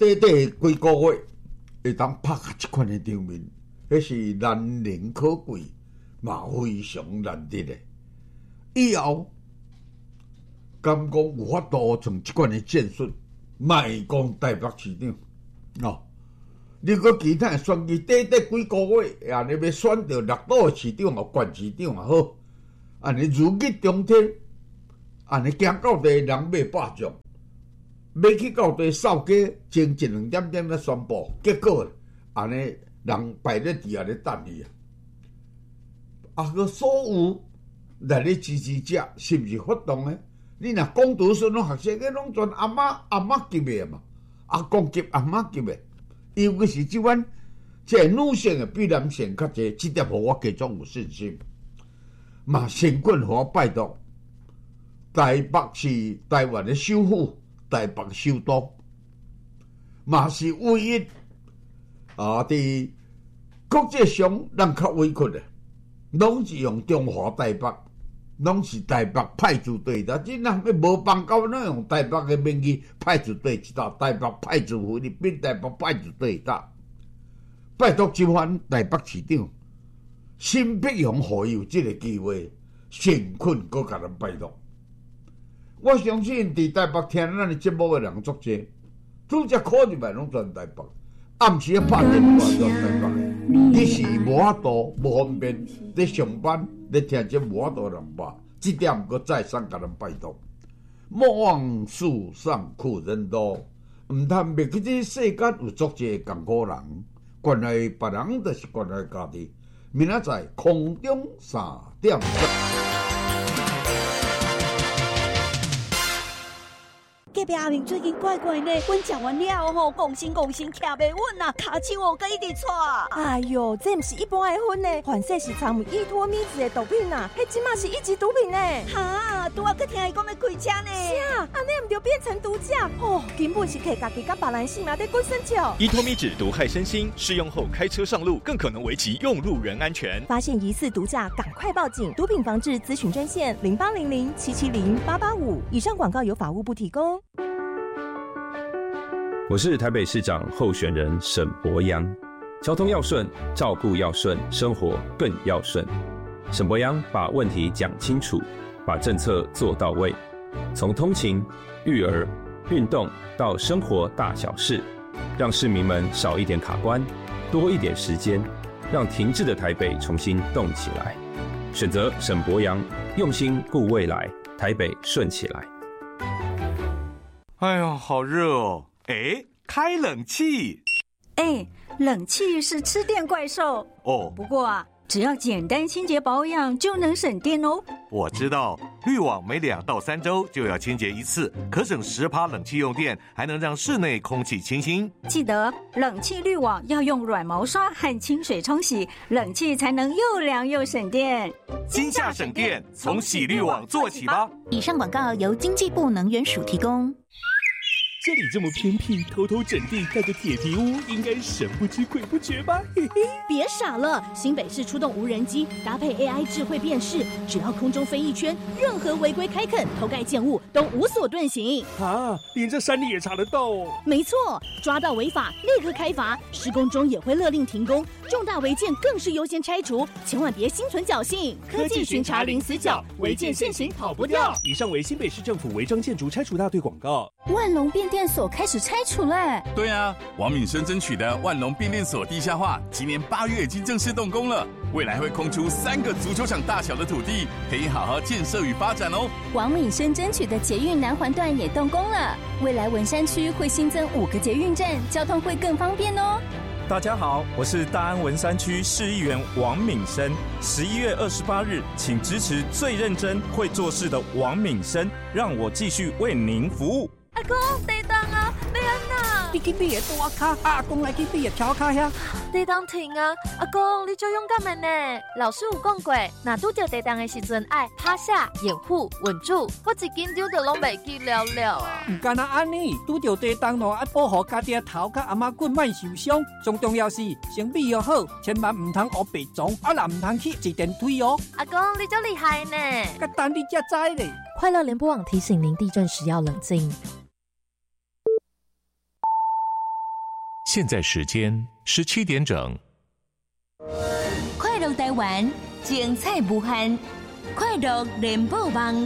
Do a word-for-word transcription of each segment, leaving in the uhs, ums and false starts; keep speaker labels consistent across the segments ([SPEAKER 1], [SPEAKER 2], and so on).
[SPEAKER 1] 短短几个月会当拍下这款的场面，迄是难能可贵，嘛非常难得的。以后敢讲有法度从这款的战术，卖讲台北市长哦。你个其他选举短短几个月，安尼要选到六都的市长和县市长也好，安尼如日中天，安尼行到地人马百丈。要去到地扫街，前一两点钟咧宣布，结果安尼人排咧伫遐咧等伊啊！啊，个所有来咧支持者是毋是发动诶？你若讲读书拢学生，迄拢全阿妈阿妈级诶嘛，阿公级阿妈级诶，尤其是即款即个女性诶比男性较济，即点互我加种有信心。嘛，先滚互我拜托，台北是台湾诶首府。台北首都嘛是唯一啊！伫国际上咱较委屈的，拢是用中华台北，拢是台北派驻队的。即人要无邦交，拢用台北的名义派驻队一道，台北派驻菲律宾，台北派驻队一道。拜托这番台北市长，新北用何有这个机会，先困搁甲人拜托。我相信伫台北听咱的节目的人足济，拄则考入来拢全台北，暗时啊拍电话全台北。你是无法度无方便，咧上班咧听节目无法度人捌，这点搁再三甲人拜托。莫忘树上苦人多，毋通袂记这世间有足济艰苦人，关爱别人就是关爱家己。明仔载空中三点钟。
[SPEAKER 2] 隔壁阿明最近怪怪呢，阮食完了吼，讲心讲心徛袂稳啊，骹手哦，佮一直喘。
[SPEAKER 3] 哎哟，这毋是一般的薰呢，反正是掺有依托咪子的毒品啊，迄即马是一级毒品呢。
[SPEAKER 2] 哈，拄啊，佮听伊讲要开车呢。
[SPEAKER 3] 是啊，安尼毋就变成毒驾哦，根本是摕家己甲别人性命在滚生笑。
[SPEAKER 4] 依托咪酯毒害身心，适用后开车上路更可能危及用路人安全。
[SPEAKER 3] 发现疑似毒驾，赶快报警！毒品防治咨询专线零八零零七七零八八五。以上广告由法务部提供。
[SPEAKER 5] 我是台北市长候选人沈伯洋。交通要顺，照顾要顺，生活更要顺。沈伯洋把问题讲清楚，把政策做到位，从通勤、育儿、运动到生活大小事，让市民们少一点卡关，多一点时间，让停滞的台北重新动起来。选择沈伯洋，用心顾未来，台北顺起来。
[SPEAKER 6] 哎呦，好热哦！哎，开冷气。
[SPEAKER 7] 哎，冷气是吃电怪兽
[SPEAKER 6] 哦。
[SPEAKER 7] 不过啊，只要简单清洁保养就能省电哦。
[SPEAKER 6] 我知道，滤网每两到三周就要清洁一次，可省十趴冷气用电，还能让室内空气清新。
[SPEAKER 7] 记得冷气滤网要用软毛刷和清水冲洗，冷气才能又凉又省电。
[SPEAKER 6] 今夏省电，从洗滤网做起吧。
[SPEAKER 8] 以上广告由经济部能源署提供。
[SPEAKER 9] 这里这么偏僻，偷偷整地盖个铁皮屋，应该神不知鬼不觉吧？嘿嘿，
[SPEAKER 10] 别傻了！新北市出动无人机，搭配 A I 智慧辨识，只要空中飞一圈，任何违规开垦、偷盖建物都无所遁形。
[SPEAKER 9] 啊，连这山里也查得到哦！
[SPEAKER 10] 没错，抓到违法立刻开罚，施工中也会勒令停工，重大违建更是优先拆除，千万别心存侥幸。
[SPEAKER 9] 科技巡查零死角，违建现行跑不掉。以上为新北市政府违章建筑拆除大队广告。
[SPEAKER 10] 万隆变电所开始拆除了。
[SPEAKER 11] 对啊，王敏生争取的万隆变电所地下化，今年八月已经正式动工了，未来会空出三个足球场大小的土地，可以好好建设与发展哦。
[SPEAKER 10] 王敏生争取的捷运南环段也动工了，未来文山区会新增五个捷运站，交通会更方便哦。
[SPEAKER 12] 大家好，我是大安文山区市议员王敏生。十一月二十八日，请支持最认真会做事的王敏生，让我继续为您服务。
[SPEAKER 2] 阿公，地动啊，要安那？
[SPEAKER 13] 你去比个大卡，阿公来去比个小卡呀。
[SPEAKER 2] 地动停啊！阿公，你足勇敢的呢。老师有讲过，若拄着地动的时阵，爱趴下、掩护、稳住。我一紧张就拢袂记了了啊。
[SPEAKER 13] 唔干那安尼，拄着地动咯，爱保护家己的头甲阿妈骨莫受伤。最重要是先备要好，千万唔通学白撞，啊啦唔通去坐电梯哦。
[SPEAKER 2] 阿公，你足厉害呢。
[SPEAKER 13] 甲等你才知咧。
[SPEAKER 3] 快乐联播网提醒您，地震时要冷静。
[SPEAKER 6] 现在时间十七点整。
[SPEAKER 14] 快乐台湾，精彩无限，快乐联播网。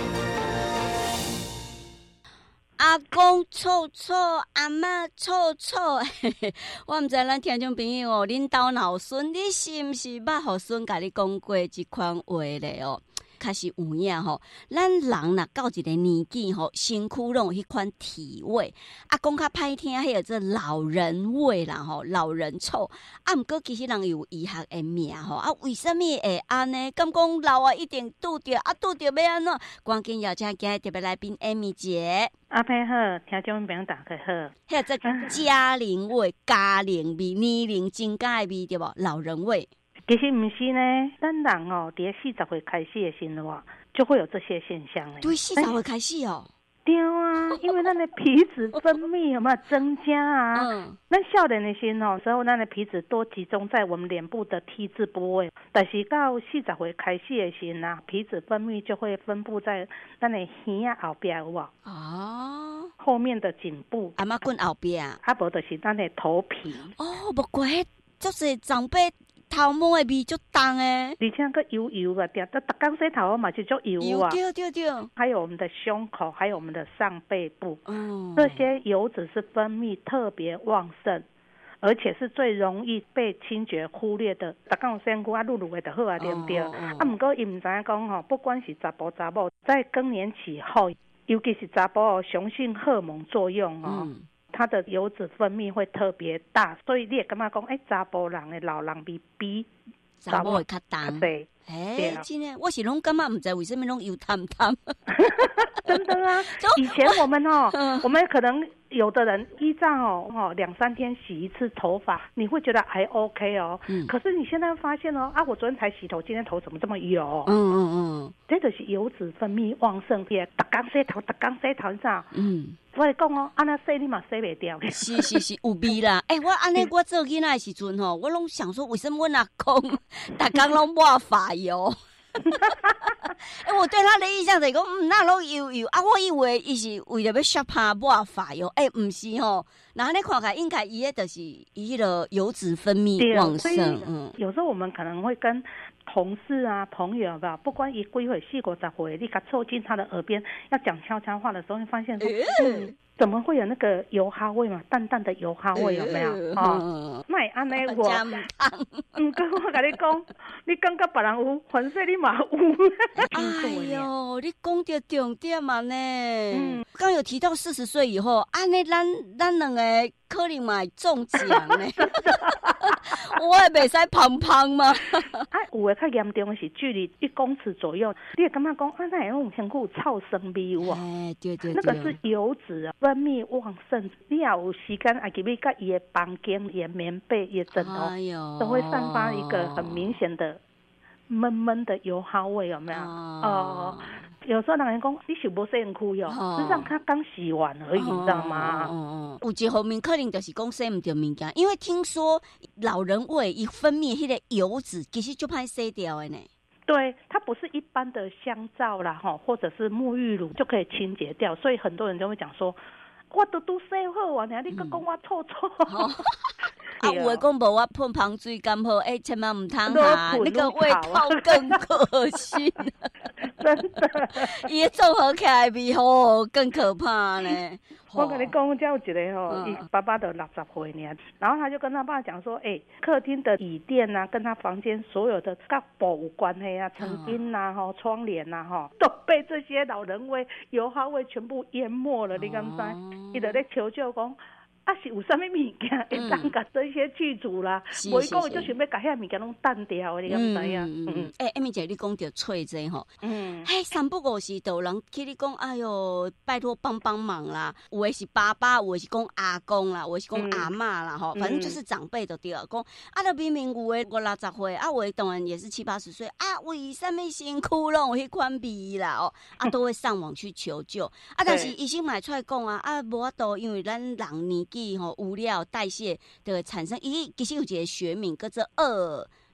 [SPEAKER 15] 阿公臭臭，阿嬷臭臭，我唔知咱听众朋友哦，恁兜老孙，你是毋是捌互孙甲你讲过即款话咧哦？确实有影吼，咱人若到一个年纪吼，身躯拢有迄款体味。啊，讲较歹听，迄个做老人味啦吼，老人臭。啊，毋过其实人有医学的名吼，啊，为什么会安尼？敢讲老啊一定拄着，啊拄着要安怎？赶紧邀请今日特别来宾 Amy 姐。
[SPEAKER 16] 阿佩好，听众朋友大家好。
[SPEAKER 15] 迄个做家龄味、家龄味、年龄增加的味对无？老人味。
[SPEAKER 16] 其实不是呢，咱人哦，伫四十岁开始的时候，就会有这些现象呢。
[SPEAKER 15] 对，四十岁开始哦。
[SPEAKER 16] 对啊，因为咱的皮脂分泌有没有增加啊？嗯。咱少年的时候，时候咱的皮脂多集中在我们脸部的 T 字部位，但是到四十岁开始的时候，皮脂分泌就会分布在咱的耳啊后边有无？哦。后面的颈部。
[SPEAKER 15] 阿妈棍后边啊？
[SPEAKER 16] 啊，无就是咱的头皮。
[SPEAKER 15] 哦，无怪，就是长辈。头毛的味足重诶，
[SPEAKER 16] 而且个油油啊，对，逐工洗头嘛是足油啊。
[SPEAKER 15] 对对对。
[SPEAKER 16] 还有我们的胸口，还有我们的上背部，嗯，这些油脂是分泌特别旺盛，而且是最容易被清洁忽略的。逐工有身躯啊，撸撸的就好啊，对不对？哦哦、啊，不过伊唔知影讲吼，不管是查甫查某，在更年期后，尤其是查甫哦，雄性荷尔蒙作用哦。嗯，它的油脂分泌会特别大，所以你也感觉讲，哎、欸，查甫人的老人比比
[SPEAKER 15] 查某会较重。
[SPEAKER 16] 对，
[SPEAKER 15] 哎，真的，我是拢感觉唔知为什么拢油淡淡。
[SPEAKER 16] 真的啊，以前我们哦，我们可能有的人依照哦哦两三天洗一次头发，你会觉得还 OK 哦。嗯。可是你现在发现哦，啊，我昨天才洗头，今天头怎么这么油？嗯嗯嗯。这就是油脂分泌旺盛，也逐工洗头，逐工洗头，你知道？嗯。我来讲哦，安那洗你嘛洗袂掉。
[SPEAKER 15] 是是是，有味啦。哎、欸，我安尼我做囡仔的时阵吼，我拢想说，为什么我阿公逐工拢抹发油？哎、欸，我对他的印象就是讲，嗯，那拢油油啊，我以为伊是为了要削怕抹发油，哎、欸，唔是吼。那安尼看起来，应该伊个就是伊个油脂分泌旺盛。嗯，
[SPEAKER 16] 有时候我们可能会跟同事啊、朋友吧，不管伊几岁、四五十岁，你甲凑近他的耳边要讲悄悄话的时候，会发现说，嗯，怎么会有那个油哈味嘛？淡淡的油哈味有没有？哦，那安尼我，嗯，跟我甲你讲，你感觉别人有，反正你嘛有。
[SPEAKER 15] 哎呦，你讲到重点嘛呢？嗯，刚有提到四十岁以后，安尼咱咱两个可能嘛会中奖呢。我也袂使胖胖嘛。
[SPEAKER 16] 啊，有诶较严重的是距离一公尺左右，你会感觉讲啊，那种身躯有臭生味有啊？
[SPEAKER 15] 哎，对对对，
[SPEAKER 16] 那个是油脂啊，分泌旺盛。你也有时间啊，入去甲伊的房间、伊的棉被、伊的枕头，哎、都会散发一个很明显的闷闷的油耗味，有没有？哦。呃有时候人讲你是无洗身躯哟，实际上他刚洗完而已，你知道吗？
[SPEAKER 15] 哦哦，有一方面可能就是讲洗唔掉物件，因为听说老人胃一分泌迄个油脂，其实就歹洗掉的呢。
[SPEAKER 16] 对，它不是一般的香皂啦，哈，或者是沐浴乳就可以清洁掉，所以很多人就会讲说，我都都洗好啊，你搁讲我臭臭。
[SPEAKER 15] 啊，有的讲无我喷香水刚好，哎、欸，千万唔通哈，那个味道更可惜。
[SPEAKER 16] 真的，
[SPEAKER 15] 伊综合起来味吼更可怕呢。
[SPEAKER 16] 我跟你讲，这有一个吼，伊、嗯、爸爸都六十岁呢，然后他就跟他爸讲说，哎、欸，客厅的椅垫啊，跟他房间所有的甲布有关系啊，曾经呐吼，窗帘呐吼，都被这些老人味、油耗味全部淹没了，你敢知？伊就咧求救讲。啊，是有啥物物件会当甲这些剧组啦？无伊讲，伊就想要甲遐物件拢淡掉的，你敢知影？嗯，
[SPEAKER 15] 哎，艾米姐，你讲到脆这吼，嗯，嘿，三不五时都有人去你讲，哎哟，拜托帮帮忙啦！有的是爸爸，有的是讲阿公啦，有的是讲阿嬷啦，吼、嗯，反正就是长辈就对了。讲啊，都明明有的五六十岁，啊，有的当然也是七八十岁，啊，为什么身躯拢有迄款味啦？哦，啊，都会上网去求救。啊，但是医生嘛出来讲啊，啊，无法度，因为咱人年纪吼，无料代谢就会产生，伊其实有一个学名叫做二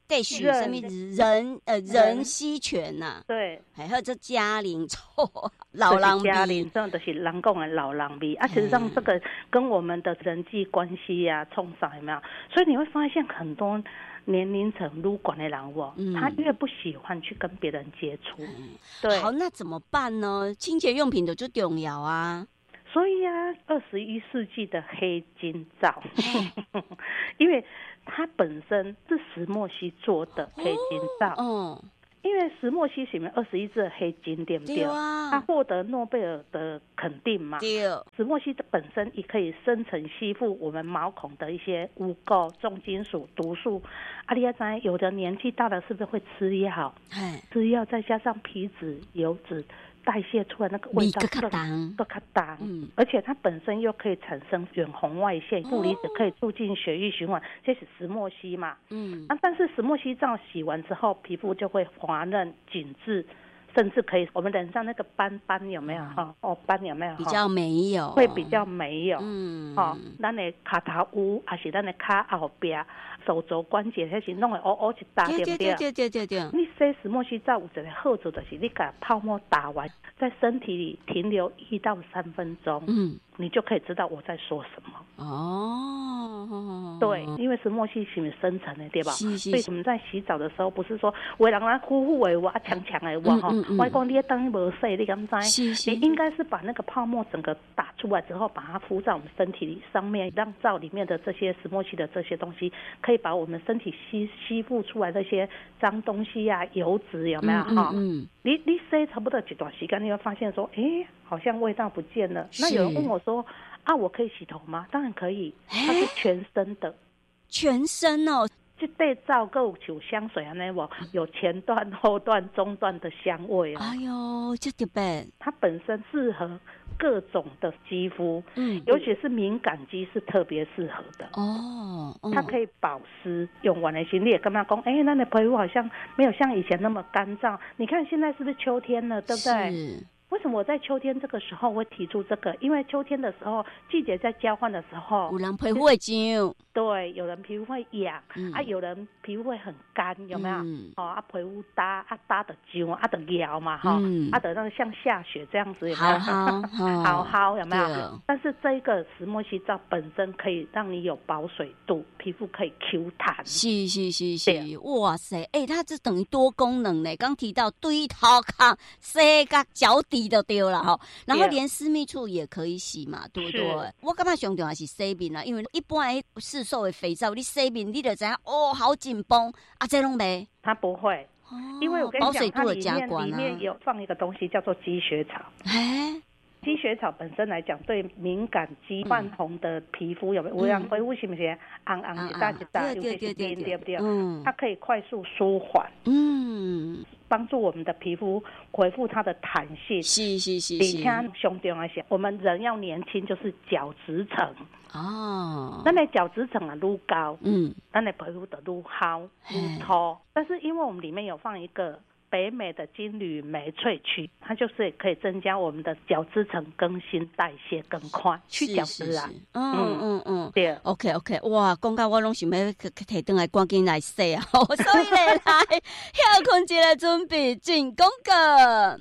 [SPEAKER 15] 得许什么人呃人稀泉呐、啊，
[SPEAKER 16] 对，
[SPEAKER 15] 还有这嘉玲臭老人味，
[SPEAKER 16] 嘉玲这就是人讲的老人味啊。其实上这个跟我们的人际关系呀、啊，冲上有没有？所以你会发现很多年龄层撸管的人哦，嗯、他越不喜欢去跟别人接触。嗯、对，
[SPEAKER 15] 好，那怎么办呢？清洁用品的就重要啊。
[SPEAKER 16] 所以啊，二十一世纪的黑金皂，因为它本身是石墨烯做的黑金皂。哦，嗯、因为石墨烯里面二十一支黑金，对不对？对啊，它获得诺贝尔的肯定嘛。对，石墨烯本身也可以生成吸附我们毛孔的一些污垢、重金属、毒素。啊，你要知道，有的年纪大了是不是会吃药？吃药再加上皮脂、油脂。代谢出来那个味道更更更淡，嗯，而且它本身又可以产生远红外线，负离子可以促进血液循环，这是石墨烯嘛，嗯，啊，但是石墨烯皂洗完之后，皮肤就会滑嫩紧致，甚至可以我们脸上那个斑斑有没有哈？哦，斑有没有？
[SPEAKER 15] 比较没有，
[SPEAKER 16] 会比较没有，嗯，哦，咱的脚头污还是咱的脚后边。手肘关节那是弄会乌乌一搭，对不对？对对对对。你洗石墨烯皂有一个好处，就是你把泡沫打完，在身体里停留一到三分钟，嗯，你就可以知道我在说什么。哦，对，因为石墨烯是生成的，对吧？是是。所以我们在洗澡的时候，不是说为人家呼呼的我啊强强的我哈，我讲你当无洗，你敢知？是是。你应该是把那个泡沫整个打出来之后，把它敷在我们身体里上面，让皂里面的这些石墨烯的这些东西可以。可以把我们身体吸吸附出来那些脏东西啊、油脂有没有哈？嗯, 嗯，你你洗差不多一段时间，你会发现说，哎、欸，好像味道不见了。那有人问我说，啊，我可以洗头吗？当然可以，它是全身的，
[SPEAKER 15] 全身哦。
[SPEAKER 16] 这对皂够有香水啊，那我有前段、后段、中段的香味啊。
[SPEAKER 15] 哎呦，这特别，
[SPEAKER 16] 它本身适合各种的肌肤，嗯，尤其是敏感肌是特别适合的哦。它可以保湿，用完的时你也跟他讲，哎、欸，那你的皮肤好像没有像以前那么干燥。你看现在是不是秋天了，对不对？是。为什么我在秋天这个时候会提出这个？因为秋天的时候，季节在交换的时候，
[SPEAKER 15] 有人皮肤会痒，
[SPEAKER 16] 对，有人皮肤会痒、嗯，啊，有人皮肤会很干，有没有？嗯、哦，啊，皮肤搭啊搭的痒，啊的摇嘛，哈、嗯，啊的那个像下雪这样子，有没有？好好好，有没有？但是这个石墨烯皂本身可以让你有保水度，皮肤可以 Q 弹。
[SPEAKER 15] 是是是是，哇塞，哎、欸，它这等于多功能呢。刚提到对头壳、洗甲脚底。就对了哈，然后连私密处也可以洗嘛，对不对？我感觉上重要是洗面啦，因为一般市售的肥皂，你洗面你就知道哦，好紧绷啊，这拢没，
[SPEAKER 16] 它不会，哦、因为我跟你讲，它里面、啊、里面有放一个东西叫做积雪草，哎。积雪草本身来讲，对敏感肌泛红的皮肤有没有？有人皮肤是不是红红一大一大，尤其是边对不对？嗯，它可以快速舒缓，嗯，帮助我们的皮肤恢复它的弹性。
[SPEAKER 15] 是是是是。
[SPEAKER 16] 而且上重要是，我们人要年轻，就是角质层哦。咱的角质层啊愈高，嗯，咱的皮肤就愈好愈凸。但是因为我们里面有放一个北美的金缕梅萃取，它就是可以增加我们的角质层更新代谢更快，去角质啊。
[SPEAKER 15] 嗯嗯嗯，对。OK OK， 哇，讲到我拢想要摕转来赶紧来洗啊！所以来来，休困一下，准备进广告。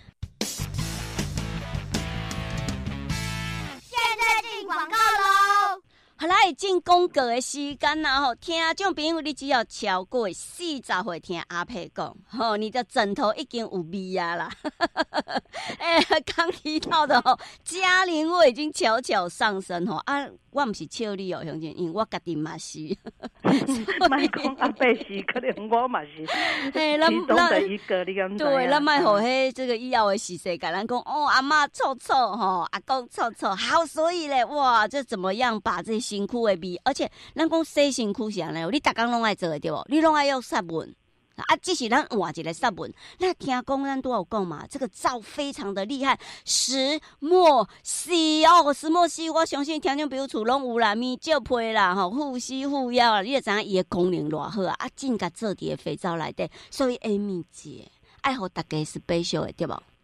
[SPEAKER 17] 现在进广告喽！
[SPEAKER 15] 好来进广告的时间啦吼，听众朋友，你只要超过四十岁听阿佩讲，吼，你的枕头已经有味啊啦。哎、欸，刚提到的吼，嘉玲我已经悄悄上升吼啊，我不是笑你哦，兄弟，因为我家己嘛是。
[SPEAKER 16] 卖讲阿伯是，可能我嘛是其中的一个，你敢知道？
[SPEAKER 15] 对，咱卖互迄这个以后的时势，甲咱讲哦，阿嬷臭臭吼，阿公臭臭，好，所以咧，哇，这怎么样把这身躯的味，而且咱讲洗身躯是安尼，你逐工拢爱做的对无？你拢爱用杀蚊。啊，这是咱换一个杀蚊。那听讲咱都有讲嘛，这个皂非常的厉害，石墨烯哦，石墨烯，我相信听众朋友厝拢有啦，面罩皮啦，吼，护膝护腰啦，你就知影伊的功能偌好啊，啊，真甲做伫个肥皂内底，所以 Amy 姐爱互大家是special的对无？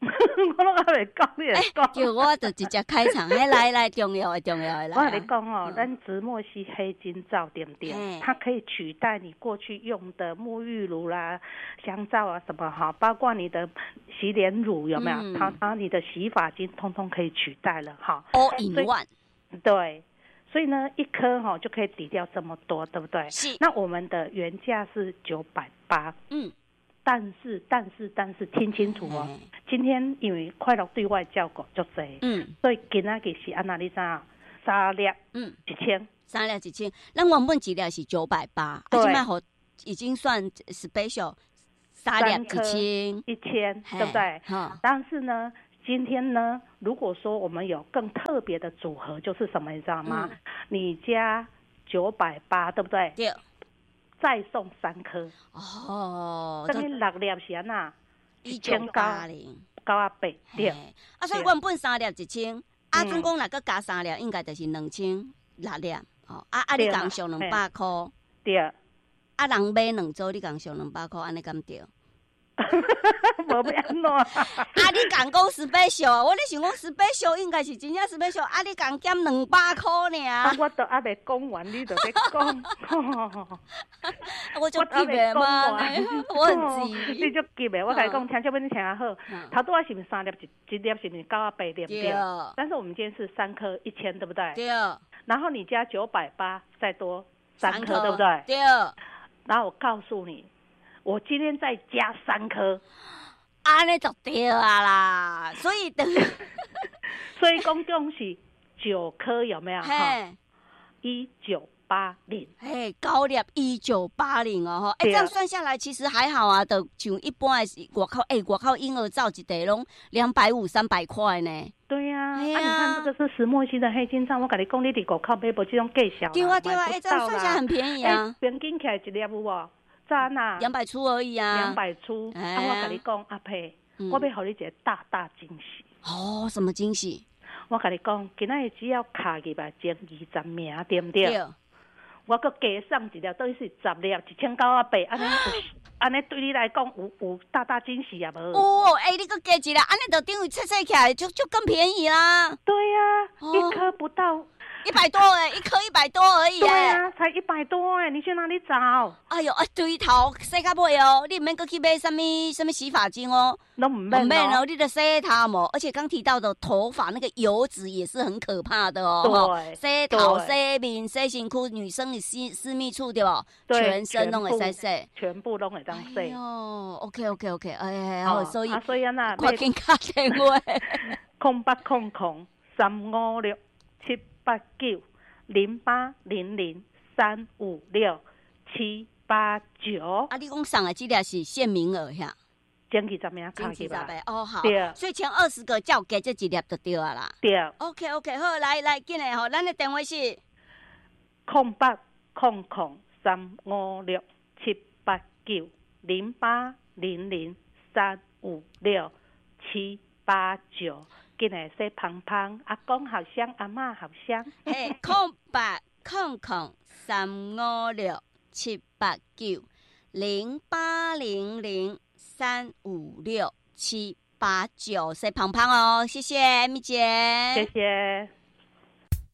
[SPEAKER 16] 我拢还没讲，你会讲。
[SPEAKER 15] 叫我就直接开场，哎，来来，重要的重要的来。
[SPEAKER 16] 我跟你讲哦，咱直莫烯黑金皂对不对？它可以取代你过去用的沐浴乳啦、香皂啊什么哈，包括你的洗脸乳有没有？嗯、它它你的洗发精通通可以取代了哈。
[SPEAKER 15] All in one。
[SPEAKER 16] 对。所以呢，一颗哈、哦、就可以抵掉这么多，对不对？
[SPEAKER 15] 是。
[SPEAKER 16] 那我们的原价是九百八，嗯，但是但是但是听清楚哦，嗯、今天因为快乐对外交过足济，嗯，所以今仔日是安那你知啊？三粒，嗯，一千，
[SPEAKER 15] 三粒一千，咱原本一粒是九百八，啊，今麦好已经算 special， 三粒一千，
[SPEAKER 16] 一千，对不对？好，但是呢。今天呢，如果说我们有更特别的组合，就是什么，你知道吗？嗯、你加九百八，对不对？
[SPEAKER 15] 对。
[SPEAKER 16] 再送三颗。
[SPEAKER 15] 哦。
[SPEAKER 16] 等于六粒是安那？
[SPEAKER 15] 一九八零。
[SPEAKER 16] 九啊八。对。
[SPEAKER 15] 啊，所以原本三粒一千，啊，总共若个加三粒，应该就是两千六粒。哦，啊啊，你共上两百块。
[SPEAKER 16] 对。
[SPEAKER 15] 啊，人买两组，你共上两百块，安尼敢对？
[SPEAKER 16] 无要安怎？啊！
[SPEAKER 15] 你讲讲 special， 我咧想讲 special 应该是真正 special， 啊！你讲减两百块尔。
[SPEAKER 16] 啊！我都还未讲完，你就在讲。
[SPEAKER 15] 我就急的嘛，我很急。
[SPEAKER 16] 你就急的，我跟你讲，听这边你听下好。头拄仔是不是三粒一一粒是不是九啊八粒对？但是我们今天是三颗一千，对不对？
[SPEAKER 15] 对。
[SPEAKER 16] 然后你加九百八，再多三颗，对不对？
[SPEAKER 15] 对。
[SPEAKER 16] 然后我告诉你。我今天再加三颗，
[SPEAKER 15] 安尼就对啊啦，所以等，
[SPEAKER 16] 所以总共是九颗，有没有？嘿，一九八零，
[SPEAKER 15] 嘿，高粒一九八零哦，哎，这样算下来其实还好啊，就像一般的外口，哎，外口婴儿皂一袋拢两百五、三百块呢。
[SPEAKER 16] 对呀、啊，啊，你看这个是石墨烯的黑金皂，我跟你讲，你伫外口买无这种价小，
[SPEAKER 15] 对啊对啊，哎，这样算下来很便宜啊，
[SPEAKER 16] 平均起来一粒有无？
[SPEAKER 15] 两百出而已啊，
[SPEAKER 16] 两百出。哎、啊，我跟你讲，阿佩，嗯、我要给你一个大大惊喜。
[SPEAKER 15] 哦，什么惊喜？
[SPEAKER 16] 我跟你讲，今仔日只要卡入来前二十名，对不对？对。我搁加送一粒，等于是十粒，一千九啊八，安尼，安尼对你来讲有有大大惊喜啊无？
[SPEAKER 15] 哦，哎、欸，你搁加一粒，安尼就等于切切起来就就更便宜啦。
[SPEAKER 16] 对呀、啊，哦、一颗不到。
[SPEAKER 15] 一百多哎，一颗一百多而已哎。
[SPEAKER 16] 对啊，才一百多哎，你去哪里找？
[SPEAKER 15] 哎呦，哎，对头洗到尾哦，你唔免搁去买什么什么洗发精哦，
[SPEAKER 16] 都唔免
[SPEAKER 15] 哦，你得洗头毛，而且刚提到的头发那个油脂也是很可怕的哦。
[SPEAKER 16] 对，
[SPEAKER 15] 洗头、洗面、洗身躯，女生的私私密处对不？全身拢会使洗，
[SPEAKER 16] 全部拢会当洗。哎
[SPEAKER 15] 呦 ，OK OK OK， 哎，好，所以
[SPEAKER 16] 所以啊那
[SPEAKER 15] 快点打电话，
[SPEAKER 16] 空八空空三五六七。八九零八零零三五六七八九。
[SPEAKER 15] 啊，你讲上的这粒是限名额呀？
[SPEAKER 16] 前二十名卡去吧。
[SPEAKER 15] 哦，好。对。所以前二十个叫给这几粒就对啊啦。
[SPEAKER 16] 对。
[SPEAKER 15] OK OK， 好，来来，进来吼，咱的电话是
[SPEAKER 16] 空八空空三五六七八九零八零零三五六七八九。今日说胖胖，阿公好香，阿嬷好香。
[SPEAKER 15] 嘿，空八空空三五六七八九零八零零三五六七八九，说胖胖哦，谢谢咪姐，
[SPEAKER 16] 谢谢。